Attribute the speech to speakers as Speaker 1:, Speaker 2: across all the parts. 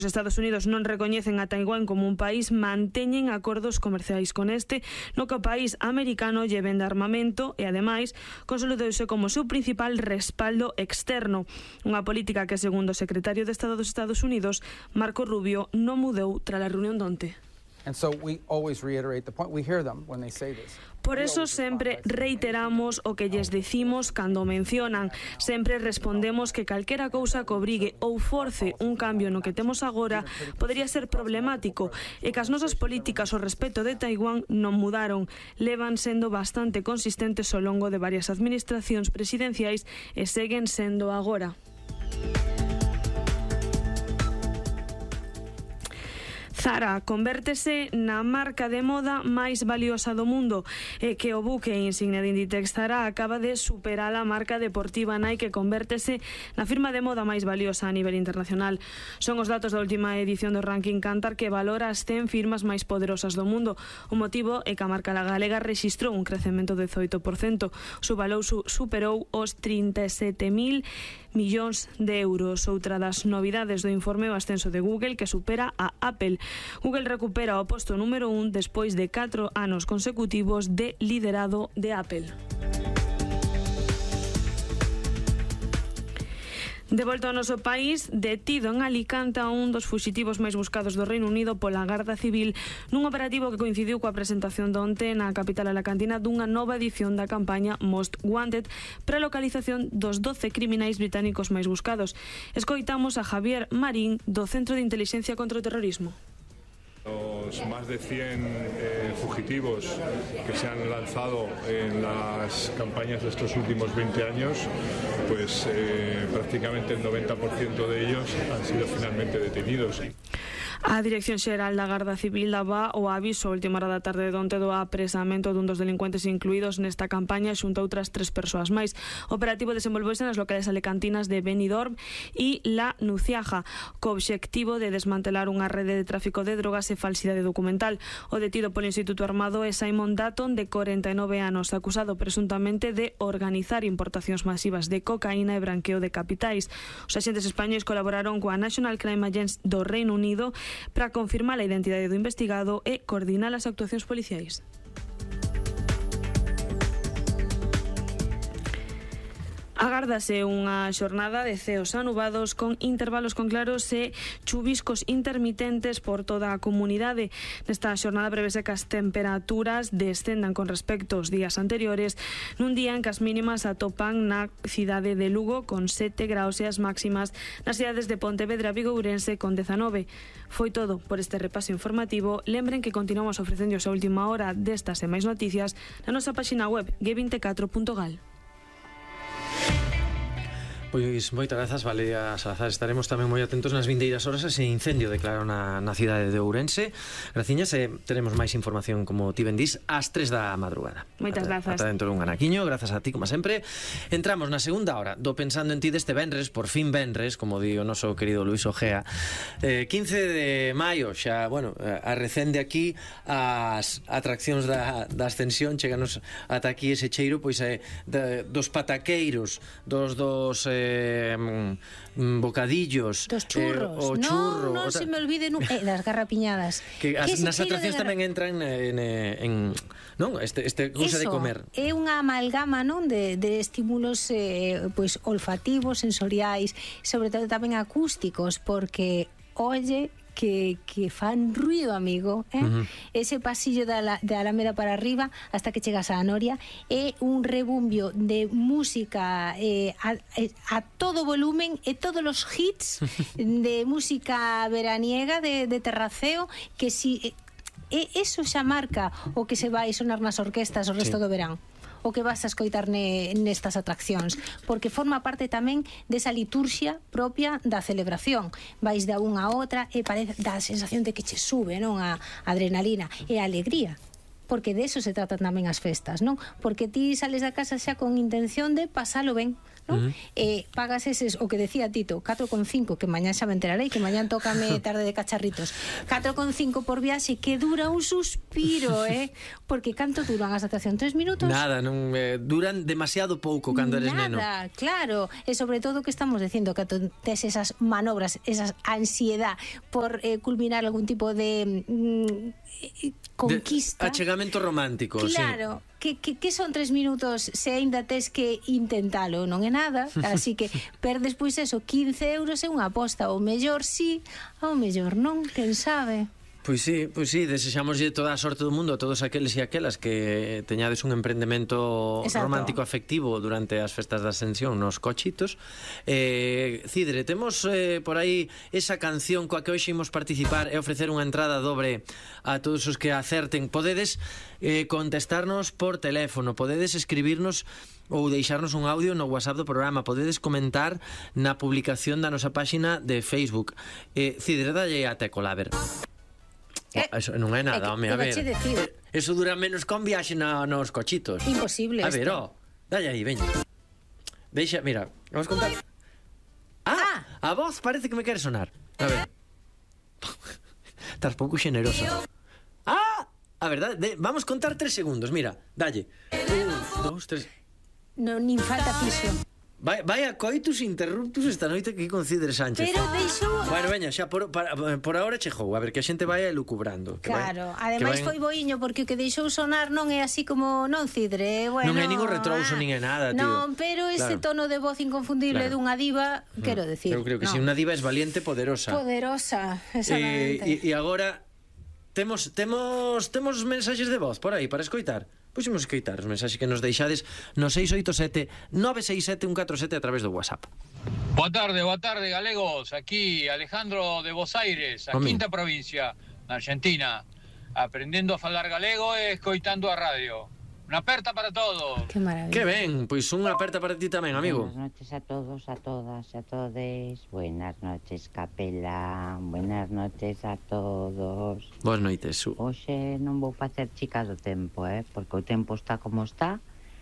Speaker 1: Os Estados Unidos non recoñecen a Taiwán como un país, manteñen acordos comerciais con este, no que o país americano lle vende armamento e, ademais, consolidouse como seu principal respaldo externo. Unha política que, segundo o secretario de Estado dos Estados Unidos, Marco Rubio, non mudou tras a reunión de onte. Por eso sempre reiteramos o que lles dicimos cando mencionan. Sempre respondemos que calquera cousa que obrigue ou force un cambio no que temos agora podería ser problemático e que as nosas políticas ao respecto de Taiwán non mudaron. Levan sendo bastante consistentes ao longo de varias administracións presidenciais e seguen sendo agora. Zara convértese na marca de moda máis valiosa do mundo e que o buque insignia de Inditex Zara acaba de superar a marca deportiva Nike, que convértese na firma de moda máis valiosa a nivel internacional. Son os datos da última edición do ranking Kantar, que valora as 100 firmas máis poderosas do mundo. O motivo é que a marca galega rexistrou un crecemento de 18%. O seu valor superou os 37.000 millóns de euros. Outra das novidades do informe é o ascenso de Google, que supera a Apple. Google recupera o posto número 1 despois de 4 anos consecutivos de liderado de Apple. De volta ao noso país, detido en Alicante a un dos fuxitivos máis buscados do Reino Unido pola Garda Civil nun operativo que coincidiu coa presentación de onte na capital alacantina dunha nova edición da campaña Most Wanted para a localización dos 12 criminais británicos máis buscados. Escoitamos a Javier Marín, do Centro de Inteligencia contra o Terrorismo.
Speaker 2: Los más de 100 fugitivos que se han lanzado en las campañas de estos últimos 20 años, pues prácticamente el 90% de ellos han sido finalmente detenidos.
Speaker 1: A Dirección Xeral da Garda Civil daba o aviso a última hora da tarde de onte do apresamento dun dos delincuentes incluídos nesta campaña xunto a outras 3 persoas máis. O operativo desenvolveuse nas locales alecantinas de Benidorm e La Nuciaja, co obxectivo de desmantelar unha rede de tráfico de drogas e falsidade documental. O detido polo Instituto Armado é Simon Dutton, de 49 anos, acusado presuntamente de organizar importacións masivas de cocaína e branqueo de capitais. Os axentes españois colaboraron coa National Crime Agency do Reino Unido para confirmar a identidade do investigado e coordinar as actuacións policiais. Agárdase unha xornada de ceos anubados con intervalos con claros e chuviscos intermitentes por toda a comunidade. Nesta xornada prevese que as temperaturas descendan con respecto aos días anteriores, nun día en que as mínimas atopan na cidade de Lugo con 7 graus e as máximas nas cidades de Pontevedra, Vigo e Ourense con 19. Foi todo por este repaso informativo. Lembren que continuamos ofrecendo a última hora destas e máis noticias na nosa página web g24.gal.
Speaker 3: Pois moitas grazas, Valeria Salazar. Estaremos tamén moi atentos nas vindeiras horas a ese incendio declarado na cidade de Ourense. Graciñas, e teremos máis información, como ti ben dís, ás 3 da madrugada.
Speaker 1: Moitas grazas.
Speaker 3: Ata dentro dun anaquiño, grazas a ti, como sempre. Entramos na segunda hora do Pensando en ti deste venres, por fin venres, como di o noso querido Luis Ojea. 15 de maio, xa, bueno, arrecende aquí as atraccións da ascensión. Cheganos ata aquí ese cheiro, pois dos pataqueiros, dos bocadillos,
Speaker 4: dos churros,
Speaker 3: o churro,
Speaker 4: non se me olvide das garrapiñadas,
Speaker 3: que nas atraccións tamén entran en non, este cousa de comer.
Speaker 4: É unha amalgama, non, de estímulos pois olfativos, sensoriais, sobre todo tamén acústicos, porque oye que fan ruido, amigo, ese pasillo de Alameda para arriba hasta que chegas a Noria é un rebumbio de música a todo volumen e todos os hits de música veraniega de terraceo, que si eso xa marca o que se vai sonar nas orquestas o resto do verán, o que vas a escoitar nestas atraccións, porque forma parte tamén desa liturxia propia da celebración. Vais de unha a outra e parece, dá a sensación de que che sube, non, a adrenalina e a alegría, porque de eso se tratan tamén as festas, non? Porque ti sales da casa xa con intención de pasalo ben, non? Pagas eses, o que decía Tito, 4,5, que mañá xa me enterarei, que mañá tócame tarde de cacharritos, 4,5 por viaxe, que dura un suspiro, porque canto duran as atraccións? 3 minutos?
Speaker 3: Nada, non duran demasiado pouco cando eres neno.
Speaker 4: Nada, claro, e sobre todo que estamos dicindo que tes esas manobras, esa ansiedad por culminar algún tipo de conquista.
Speaker 3: Achegamento romántico,
Speaker 4: claro, sí. Que son 3 minutos se ainda tes que intentalo, non é nada, así que perdes pois eso, 15 euros é unha aposta, o mellor sí, o mellor non, quen sabe.
Speaker 3: Pois sí, desexamoslle toda a sorte do mundo a todos aqueles e aquelas que teñades un emprendemento romántico afectivo durante as festas da Ascensión nos cochitos. Cidre, temos por aí esa canción coa que hoxe imos participar e ofrecer unha entrada dobre a todos os que acerten. Podedes contestarnos por teléfono, podedes escribirnos ou deixarnos un audio no WhatsApp do programa, podedes comentar na publicación da nosa páxina de Facebook. Cidre, dalle a tecla, a ver. Eso non é nada, home, a ver. Eso dura menos que un viaxe nos cochitos.
Speaker 4: Imposible.
Speaker 3: A ver, dalle aí, veña. Deixa, mira, vamos contar. A voz parece que me quere sonar. A ver. Estás pouco xenerosa. A verdade, vamos contar 3 segundos, mira, dalle. 1, 2, 3.
Speaker 4: Non, nin falta piso.
Speaker 3: Vai a coitus interruptus esta noite aquí con Cidre Sánchez.
Speaker 4: Pero deixou...
Speaker 3: Bueno, veña, xa por ahora chegou. A ver, que a xente vai elucubrando.
Speaker 4: Claro, ademais foi boiño, porque o que deixou sonar non é así como non Cidre, bueno...
Speaker 3: Non é nin o retrouso, nin é nada, tío.
Speaker 4: Non, pero ese tono de voz inconfundible dunha diva, quero decir.
Speaker 3: Eu creo que si unha diva es valiente, poderosa.
Speaker 4: Poderosa, exactamente.
Speaker 3: E agora temos mensaxes de voz por aí para escoitar. Pois imos escoitar os mensaxes que nos deixades no 687-967-147 a través do WhatsApp.
Speaker 5: Boa tarde, galegos. Aquí Alejandro de Buenos Aires, a quinta provincia, na Argentina, aprendendo a falar galego e escoitando a radio. Unha aperta para todos.
Speaker 4: Que maravilla.
Speaker 3: Que ben, pois unha aperta para ti tamén, amigo.
Speaker 6: Buenas noches a todos, a todas, a todes. Buenas noches, Capela. Buenas noches a todos.
Speaker 3: Boas noites, Su.
Speaker 6: Hoxe non vou facer chica do tempo, porque o tempo está como está.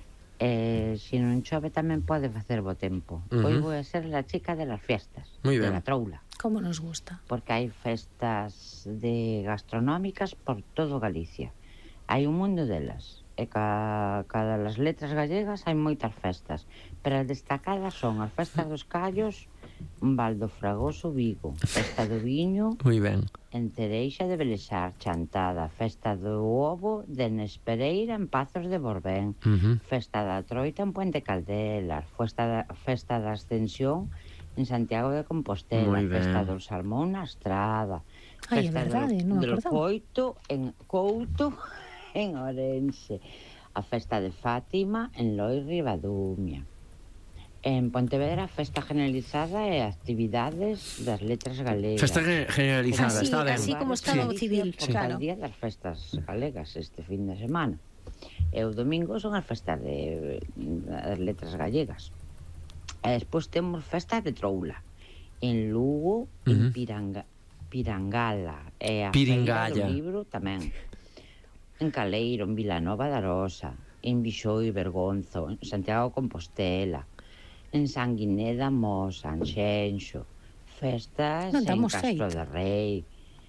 Speaker 6: Se non chove tamén pode facer bo tempo. Hoy vou a ser la chica de las fiestas, de la troula.
Speaker 4: Como nos gusta.
Speaker 6: Porque hai festas gastronómicas por todo Galicia. Hai un mundo delas. E cada das letras gallegas hai moitas festas, pero as destacadas son as festas dos Callos, Val do Fragoso, Vigo, Festa do Viño,
Speaker 3: moi ben,
Speaker 6: en Cereixa de Belexar, Chantada, Festa do Ovo de Nespereira en Pazos de Borbén, Festa da Troita en Puente Caldelas, Festa da Ascensión en Santiago de Compostela, Festa do Salmón na Estrada, Festa do Coito en Couto en Orense, a Festa de Fátima en Loi Ribadumia. En Pontevedra, festa generalizada e actividades das letras galegas.
Speaker 3: Festa generalizada, está ben.
Speaker 4: Así como Estado Civil,
Speaker 6: O
Speaker 4: claro.
Speaker 6: día das festas galegas este fin de semana. E o domingo son as festas das letras gallegas. E despois temos festas de troula. En Lugo, en Pirangala. E a Feira do Libro tamén. En Caleiro, en Vilanova da Arosa, en Bixoi, Bergonzo, en Santiago de Compostela, en Sanguineda, Mosa, en Xenxo, festas en Castro de Rei,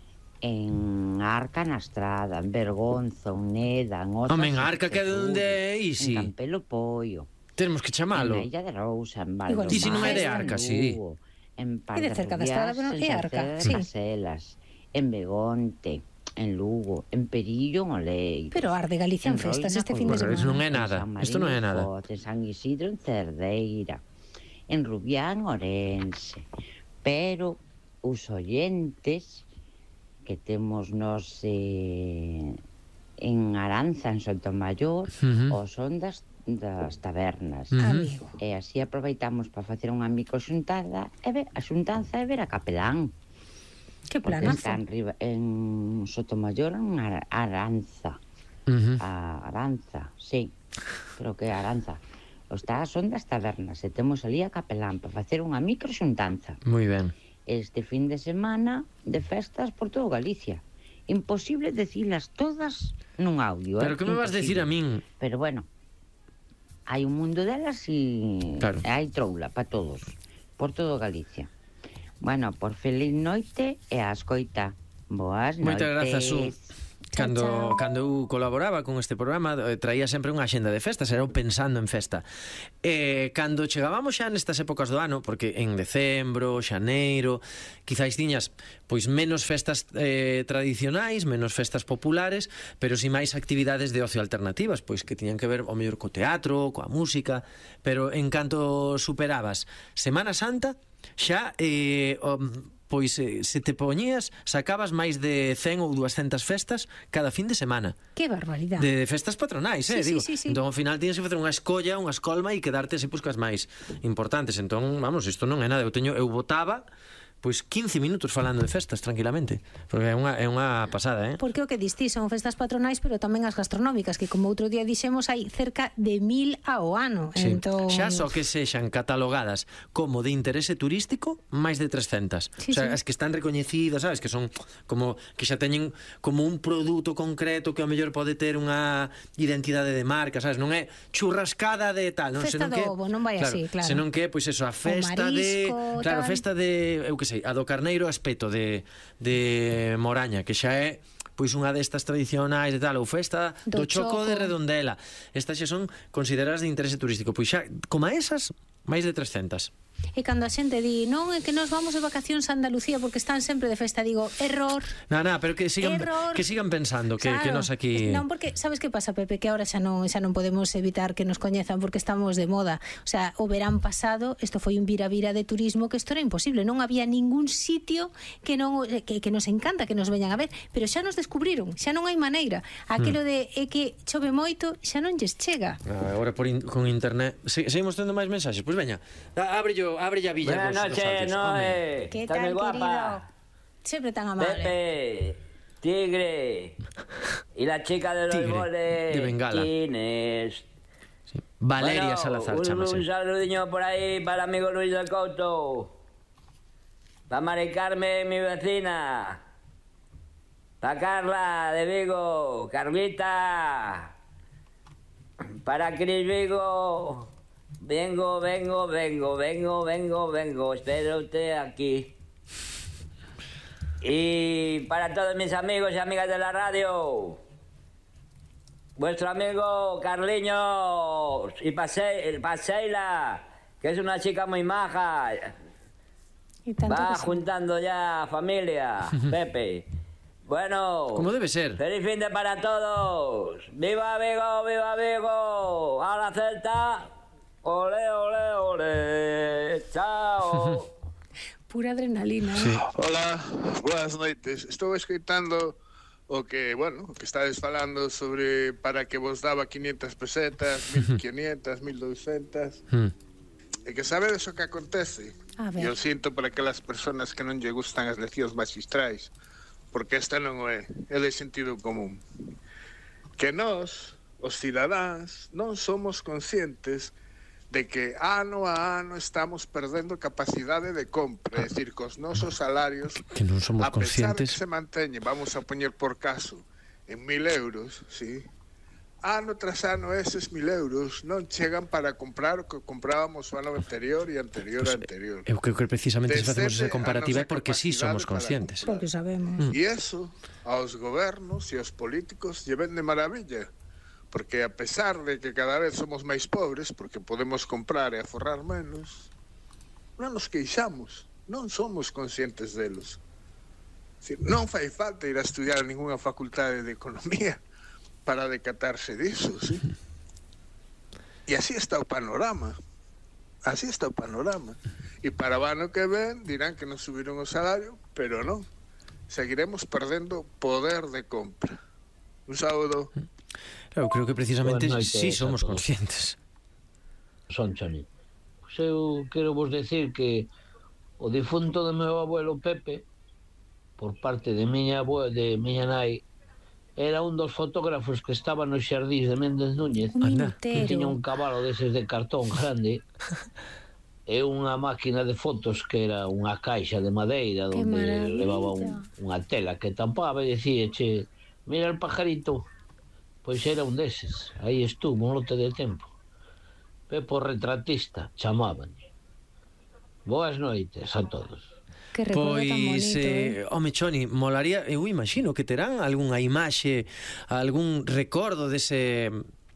Speaker 6: en Arca na Estrada, en Bergonzo, en Neda, en Otas...
Speaker 3: Home, en Arca que é onde é Isi?
Speaker 6: En Campelo Pollo.
Speaker 3: Temos que chamalo.
Speaker 6: En Illa de Rousa, en Valdomar,
Speaker 3: Isi non é de Arca, sí.
Speaker 6: En Pardarrubiás, en Salceda de Maselas, en Begonte, en Lugo, en Perillo, en Oleiro.
Speaker 4: Pero arde Galicia en festas este fin de semana.
Speaker 3: Isto non é nada, isto non é nada.
Speaker 6: En San Isidro, en Cerdeira, en Rubián, Orense. Pero os oyentes que temos nos en Aranza, en Sotomayor, ou son das tabernas. E así aproveitamos para facer unha microxuntada e a xuntanza e ver a capelán.
Speaker 4: Que planazo.
Speaker 6: Están en Sotomayor, en Aranza. Aranza, sí. Creo que é Aranza. Son das tabernas e temos ali a capelán para facer unha microxuntanza.
Speaker 3: Moi ben.
Speaker 6: Este fin de semana de festas por todo Galicia. Imposible decilas todas nun audio.
Speaker 3: Pero que me vas decir a min?
Speaker 6: Pero bueno, hai un mundo delas e hai troula para todos, por todo Galicia. Bueno, por feliz noite e a escoita. Boas noites.
Speaker 3: Moitas grazas, Su. Cando eu colaboraba con este programa, traía sempre unha axenda de festas, era pensando en festa. Cando chegábamos xa nestas épocas do ano, porque en decembro, xaneiro, quizáis tiñas pois menos festas tradicionais, menos festas populares, pero si máis actividades de ocio alternativas, pois que tiñan que ver ao mellor co teatro, coa música, pero en canto superabas Semana Santa, xa pois se te poñías, sacabas máis de 100 ou 200 festas cada fin de semana.
Speaker 4: Que barbaridade.
Speaker 3: De festas patronais, digo. Sí. Entón, ao final tienes que facer unha escolla, unha escolma e quedarte así pues, cas máis importantes. Entón, vamos, isto non é nada. Eu votaba pois 15 minutos falando de festas tranquilamente, porque é unha pasada,
Speaker 4: Porque o que distí son festas patronais, pero tamén as gastronómicas, que como outro día dixemos hai cerca de 1000 ao ano.
Speaker 3: Sí.
Speaker 4: Entón...
Speaker 3: Xa só que sexan catalogadas como de interese turístico, máis de 300.
Speaker 4: Sí,
Speaker 3: o sea,
Speaker 4: sí.
Speaker 3: as que están recoñecidas, sabes, que son como que xa teñen como un produto concreto que ao mellor pode ter unha identidade de marca, sabes, non é churrascada de tal, non,
Speaker 4: festa
Speaker 3: senón que
Speaker 4: do ovo, non vai así, claro.
Speaker 3: Senón que pois eso, a festa
Speaker 4: marisco,
Speaker 3: de, claro,
Speaker 4: tal.
Speaker 3: festa de, eu que sei, a do carneiro aspeto de Moraña, que xa é pois unha destas tradicionais e tal, ou festa do choco de Redondela. Estas xa son consideradas de interese turístico. Pois xa, como a esas, máis de 300.
Speaker 4: E cando a xente di, non, é que nos vamos de vacacións a Andalucía porque están sempre de festa, digo, error.
Speaker 3: Pero que sigan pensando que nos aquí...
Speaker 4: Non, porque, sabes que pasa, Pepe? Que ahora xa non podemos evitar que nos coñezan porque estamos de moda. O sea, o verán pasado, isto foi un vira-vira de turismo que isto era imposible. Non había ningún sitio que nos encanta que nos veñan a ver, pero xa nos descubriron, xa non hai maneira. Aquilo de que chove moito, xa non lles chega.
Speaker 3: Agora con internet... Seguimos tendo máis mensaxes? Pois veña, abre a villa.
Speaker 7: Buenas noches, Noé.
Speaker 4: ¿Qué
Speaker 7: Estás
Speaker 4: tal,
Speaker 7: muy guapa.
Speaker 4: querido? Siempre tan amable.
Speaker 7: Pepe, Tigre y la chica de los goles.
Speaker 3: De Bengala.
Speaker 7: ¿Quién es?
Speaker 3: Sí. Valeria Salazar, chámase.
Speaker 7: Un saludinho por ahí para el amigo Luis del Couto. Para Mari Carmen, mi vecina. Para Carla de Vigo. Carlita. Para Cris Vigo. Vengo, espero usted aquí. Y para todos mis amigos y amigas de la radio, vuestro amigo Carliños y Paseila, que es una chica muy maja, va juntando ya familia, Pepe. Bueno,
Speaker 3: como debe ser.
Speaker 7: Feliz fin de para todos. ¡Viva Vigo, viva Vigo! ¡A la Celta! Ole, ole, ole. Chao.
Speaker 4: Pura adrenalina.
Speaker 3: Sí.
Speaker 8: Hola, boas noites. Estou escoitando o que estades falando sobre para que vos daba 500 pesetas, 1500, 1200. E que sabedes o que acontece? Eu sinto por aquelas personas que non lle gustan as leccións magistrais, porque esta non é de sentido común. Que nós, os cidadáns, non somos conscientes de que ano a ano estamos perdendo capacidade de compra, é dicir, cos nosos salarios,
Speaker 3: que non somos
Speaker 8: a pesar
Speaker 3: conscientes,
Speaker 8: de que se manteñe, vamos a poñer por caso, en 1000 euros, ¿sí? Ano tras ano eses 1000 euros non chegan para comprar o que comprábamos o ano anterior e anterior a anterior.
Speaker 3: Eu creo que precisamente se facemos esa comparativa é porque sí somos conscientes.
Speaker 4: Porque sabemos.
Speaker 8: E eso aos gobernos e aos políticos lle ven de maravilla, porque a pesar de que cada vez somos máis pobres, porque podemos comprar e aforrar menos, non nos queixamos, non somos conscientes delos. Non fai falta ir a estudiar a ninguna facultade de economía para decatarse disso, ¿sí? E así está o panorama. Así está o panorama. E para o ano que ven dirán que nos subiron o salario, pero non. Seguiremos perdendo poder de compra. Un sábado.
Speaker 3: Eu creo que precisamente sí somos conscientes.
Speaker 9: Son Chani. Pois eu quero vos decir que o difunto do meu abuelo Pepe, por parte de miña nai, era un dos fotógrafos que estaba nos xardís de Méndez Núñez, que tiña un cabalo deses de cartón grande e unha máquina de fotos que era unha caixa de madeira onde levaba unha tela que tampaba e dicía, che, mira el pajarito. Pois era un deses, aí estuvo un lote de tempo. Pepo Retratista, chamaban. Boas noites a todos.
Speaker 4: Que recordo tan bonito,
Speaker 3: home, Choni, molaría, eu imagino que terán algunha imaxe, algún recordo dese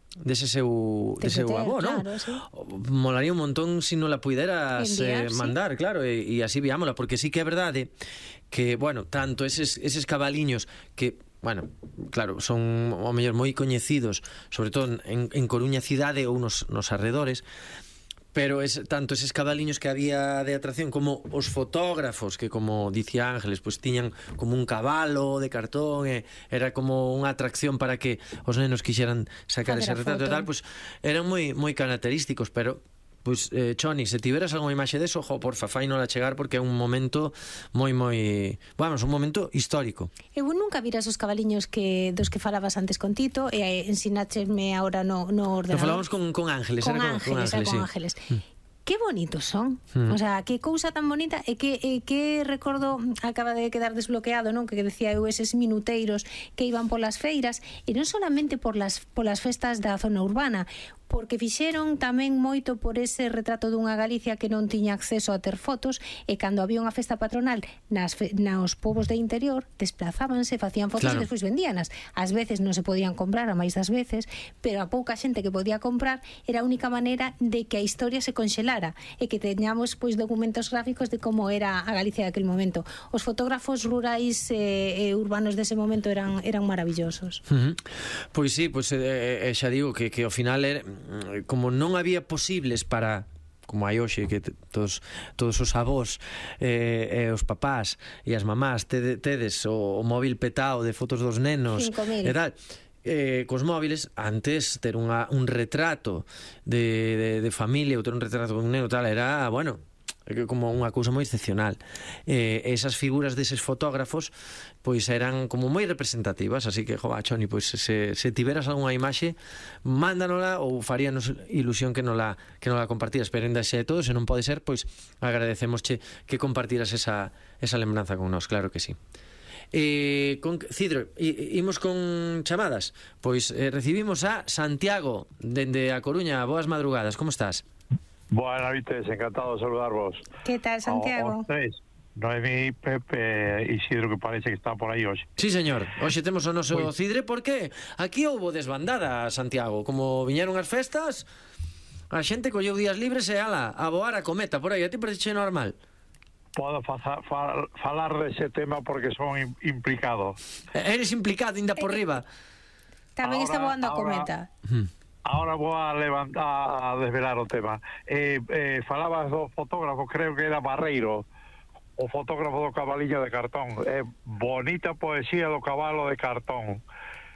Speaker 3: seu avó, non?
Speaker 4: Claro, sí.
Speaker 3: Molaría un montón se non la puideras mandar, claro, e así viámola, porque sí que é verdade que, bueno, tanto eses cabaliños que, bueno, claro, son ao mellor moi coñecidos, sobre todo en Coruña cidade ou nos arredores, pero tanto eses cabaliños que había de atracción como os fotógrafos que, como dicía Ángeles, pues tiñan como un cabalo de cartón, era como unha atracción para que os nenos quixeran sacar ese retrato e tal, pues eran moi característicos, pero pois, Choni, se tiveras algunha imaxe deso, porfa, fainola chegar, porque é un momento moi, vamos, un momento histórico.
Speaker 4: Eu nunca viras os cabaliños dos que falabas antes con Tito, e ensináchesme agora no ordenador.
Speaker 3: Lo falamos con Ángeles,
Speaker 4: con Ángeles. Que bonitos son. O sea, que cousa tan bonita, e que recordo acaba de quedar desbloqueado, non? Que decía eu, eses minuteiros que iban polas feiras, e non solamente polas festas da zona urbana, porque fixeron tamén moito por ese retrato dunha Galicia que non tiña acceso a ter fotos, e cando había unha festa patronal nos povos de interior, desplazábanse, facían fotos, claro, e despois vendíanas. Ás veces non se podían comprar, a máis das veces, pero a pouca xente que podía comprar era a única maneira de que a historia se conxelara e que teñamos pois documentos gráficos de como era a Galicia daquele momento. Os fotógrafos rurais e urbanos dese momento eran maravillosos.
Speaker 3: Pois sí, xa digo que ao final como non había posibles para, como hai hoxe, que todos os avós e os papás e as mamás tedes o móvil petao de fotos dos nenos
Speaker 4: 5.000
Speaker 3: e tal, cos móviles, antes ter un retrato de familia ou ter un retrato de un neno tal era, bueno, como unha cousa moi excepcional. Esas figuras deses fotógrafos pois eran como moi representativas, así que, Choni, pois se tiveras algunha imaxe, mándanola, ou faríanos ilusión que non la compartiras, pero ainda xe todo, se non pode ser, pois agradecemosche que compartiras esa lembranza con nós, claro que sí. Cidro, imos con chamadas. Pois recibimos a Santiago dende a Coruña. Boas madrugadas, como estás?
Speaker 10: Boas noites, encantado de saludarvos.
Speaker 4: Que tal, Santiago?
Speaker 10: Os tres, Noemí, Pepe e Isidro, que parece que está por aí hoxe.
Speaker 3: Sí, señor, hoxe temos o noso Cidre, porque aquí houbo desbandada, Santiago. Como viñeron as festas, a xente colleu días libres e ala, a voar a cometa por aí. A ti parece normal?
Speaker 10: Podo falar dese tema porque son implicado.
Speaker 3: Eres implicado, ainda por riba.
Speaker 4: Tamén está voando a cometa.
Speaker 10: Ahora vou a desvelar o tema. Falabas do fotógrafo, creo que era Barreiro, o fotógrafo do cabaliño de cartón. Bonita poesía do cabalo de cartón.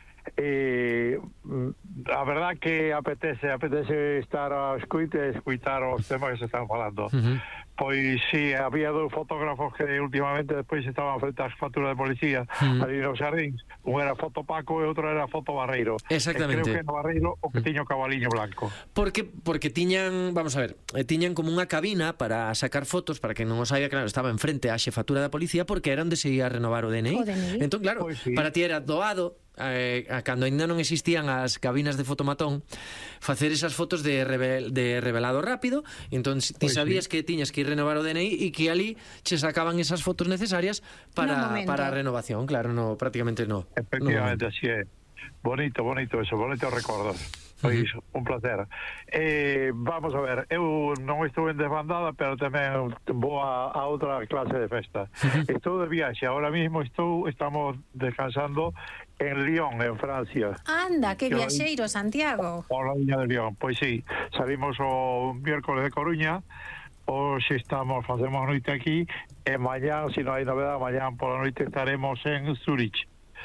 Speaker 10: A verdad que apetece estar a escutar os temas que se están falando. Pois sí, había dos fotógrafos que últimamente despois estaban frente ás facturas de policía ali nos Xardíns. Un era Foto Paco e outro era Foto Barreiro.
Speaker 3: Exactamente.
Speaker 10: Creo que era Barreiro o que tiña o cabaliño blanco.
Speaker 3: Porque tiñan, vamos a ver, tiñan como unha cabina para sacar fotos, para que non os haya, claro, estaba enfrente á xefatura da policía, porque era onde se ia a renovar o DNI. Entón, claro, sí, para ti era doado, cando ainda non existían as cabinas de fotomatón, facer esas fotos de revelado rápido. Entón ti sabías que tiñas que ir renovar o DNI e que ali che sacaban esas fotos necesarias para a renovación. Claro, prácticamente no.
Speaker 10: Efectivamente, así é. Bonito eso, bonitos recordos. Pois, un placer. Vamos a ver, eu non estou en desbandada, pero tamén vou a outra clase de festa. Estou de viaxe, ahora mismo estamos descansando en Lyon, en Francia.
Speaker 4: Anda, que viaxeiro, Santiago.
Speaker 10: Por la viña de Lyon, pois sí, salimos o miércoles de Coruña, hoxe facemos noite aquí, e mañán, se non hai novedade, mañán pola noite estaremos en Zurich.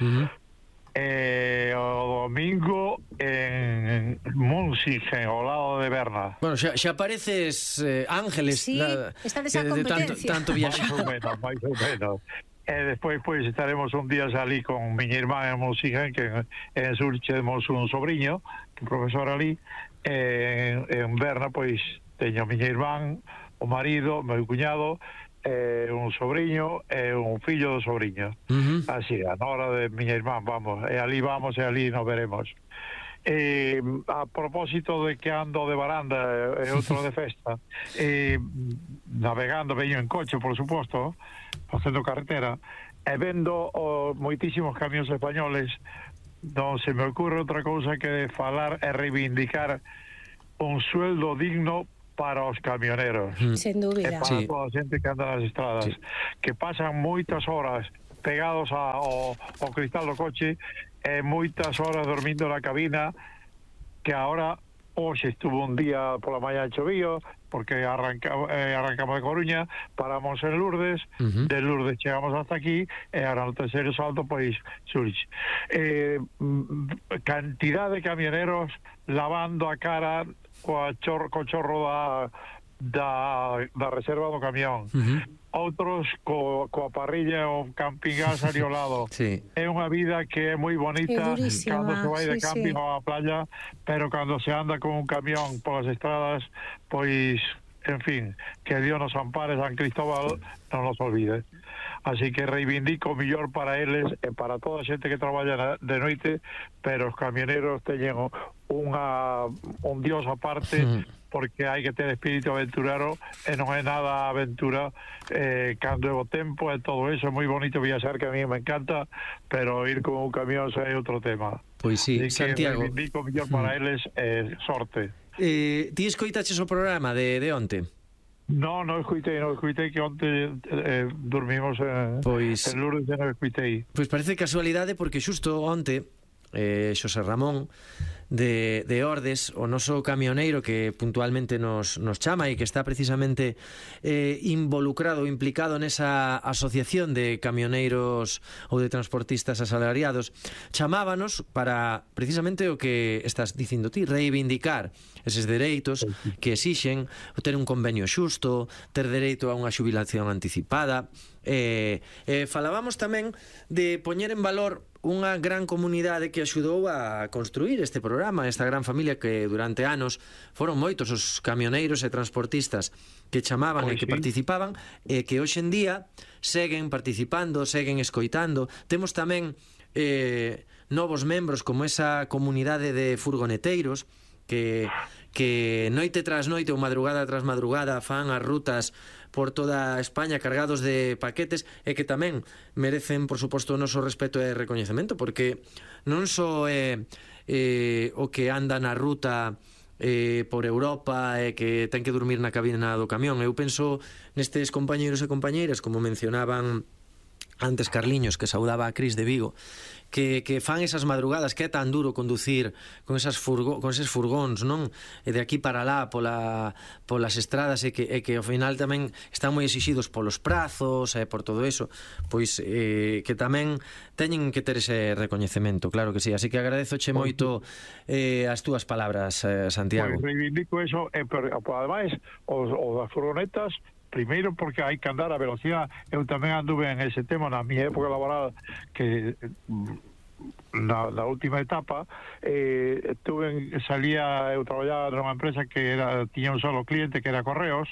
Speaker 10: O domingo en München, ao lado de Berna.
Speaker 3: Bueno, xa pareces Ángeles.
Speaker 4: Sí, estades a competencia.
Speaker 3: Tanto viaxar.
Speaker 10: Mais ou menos. E despois pois estaremos un día ali con miña irmá en München, que en Zurich temos un sobrinho, que é profesor ali, en Berna pois teño miña irmán, o marido, meu cuñado, un sobrinho e un fillo do sobrinho. Así, a hora de miña irmán, vamos, e ali nos veremos. A propósito de que ando de baranda e outro de festa, navegando, veño en coche, por suposto, facendo carretera, e vendo moitísimos camións españoles, non se me ocurre outra cousa que falar e reivindicar un sueldo digno para os camioneros.
Speaker 4: Sen dúbida.
Speaker 10: E para toda a xente que anda nas estradas, que pasan moitas horas pegados ao cristal do coche e moitas horas dormindo na cabina, que agora hoxe estuvo un día pola mañá chovío, porque arrancamos de Coruña, paramos en Lourdes, de Lourdes chegamos hasta aquí, e agora no terceiro salto, pois, Zurich. Cantidad de camioneros lavando a cara co chorro da reserva do camión. Outros coa parrilla ou camping gas ali ao lado. É unha vida que é moi bonita cando se vai de camping ou á playa, pero cando se anda con un camión polas estradas, pois, en fin, que Dios nos ampare, San Cristóbal non nos olvide. Así que reivindico o millor para eles e para toda a xente que traballa de noite, pero os camioneros teñen un Dios aparte, porque hai que ter espírito aventurero e non é nada aventura cando é o tempo e todo eso. É moi bonito viaxar, que a mí me encanta, pero ir con un camión é outro tema.
Speaker 3: Pois sí, Santiago,
Speaker 10: reivindico mellor para eles sorte.
Speaker 3: Ti escoitaches o programa de onte?
Speaker 10: Non escoitei que onte dormimos en Lourdes e non escoitei.
Speaker 3: Pois parece casualidade, porque xusto onte Xosé Ramón de Ordes, o noso camioneiro que puntualmente nos chama e que está precisamente involucrado, implicado nesa asociación de camioneiros ou de transportistas asalariados, chamábanos para precisamente o que estás dicindo ti, reivindicar eses dereitos que exixen ter un convenio xusto, ter dereito a unha xubilación anticipada. Falábamos tamén de poñer en valor unha gran comunidade que axudou a construir este programa, esta gran familia que durante anos foron moitos os camioneiros e transportistas que chamaban e que participaban, e que hoxe en día seguen participando, seguen escoitando. Temos tamén novos membros, como esa comunidade de furgoneteiros que noite tras noite ou madrugada tras madrugada fan as rutas por toda España cargados de paquetes, e que tamén merecen, por suposto, o noso respeto e recoñecemento, porque non só é o que anda na ruta por Europa e que ten que dormir na cabina do camión. Eu penso nestes compañeiros e compañeiras, como mencionaban antes Carliños, que saudaba a Cris de Vigo, que fan esas madrugadas, que é tan duro conducir con eses furgóns, non? E de aquí para lá polas estradas, e que ao final tamén están moi exixidos polos prazos e por todo eso, pois que tamén teñen que ter ese recoñecemento, claro que sí. Así que agradezoche moito as túas palabras, Santiago.
Speaker 10: Pois reivindico eso, pero ademais os das furgonetas, primeiro porque hai que andar a velocidade. Eu tamén anduve en ese tema na miña época laboral, que na última etapa eu traballaba nunha empresa que tiña un solo cliente, que era Correos.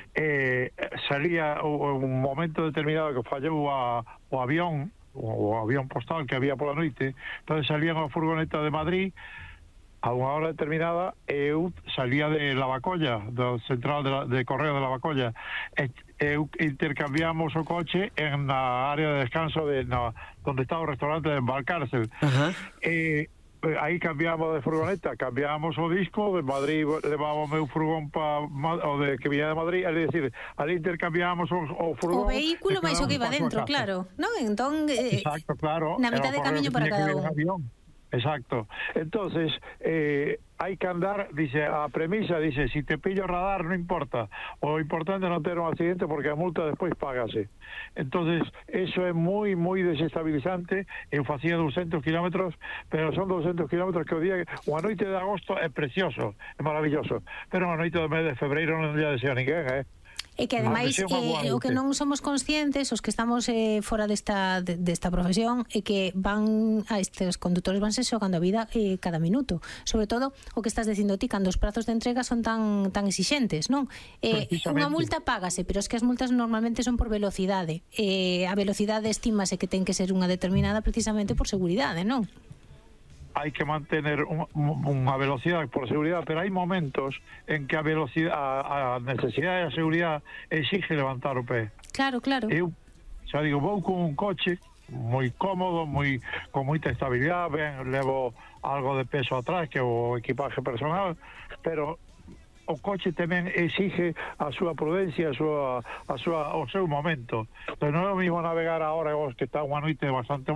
Speaker 10: Salía un momento determinado que fallou o avión postal que había pola noite, entón salían a furgoneta de Madrid a unha hora determinada, e eu salía de Lavacolla, do central de Correo de Lavacolla, e eu intercambiamos o coche en na área de descanso donde estaba o restaurante de Valcárcel. Aí cambiamos de furgoneta, cambiamos o disco de Madrid, levaba o meu furgón o de que viña de Madrid, é dicir, ali intercambiamos o furgón,
Speaker 4: o vehículo máis o que iba dentro, claro, non? Entón,
Speaker 10: exacto, claro,
Speaker 4: na mitad de camiño para cada un.
Speaker 10: Exacto. Entonces, hai que andar, dice, a premisa, dice, si te pillo radar non importa, o importante é non ter un accidente, porque a multa despois págase. Entonces, eso é moi desestabilizante. Eu facía 200 kilómetros, pero son 200 kilómetros que o día, unha noite de agosto é precioso, é maravilloso, pero unha noite do mes de febreiro non lle deseo a ninguén,
Speaker 4: E que ademais o que non somos conscientes, os que estamos fora desta profesión, é que estes condutores vanse xogando a vida cada minuto. Sobre todo o que estás dicindo ti, cando os prazos de entrega son tan exixentes, non? Unha multa págase, pero es que as multas normalmente son por velocidade. A velocidade estímase que ten que ser unha determinada precisamente por seguridade, non?
Speaker 10: hai que mantener unha velocidade por seguridade, pero hai momentos en que a velocidade, a necesidade e a seguridade exige levantar o pé.
Speaker 4: Claro, claro.
Speaker 10: Eu xa digo, vou con un coche moi cómodo, con moita estabilidade, ben, levo algo de peso atrás, que é o equipaje personal, pero o coche tamén exige a súa prudencia, o seu momento. Entón, non é o mismo navegar agora que está unha noite bastante